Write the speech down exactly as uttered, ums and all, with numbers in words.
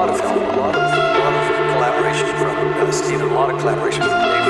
lot of help, a lot of, a lot of collaboration from uh, Stephen, a lot of collaboration from David.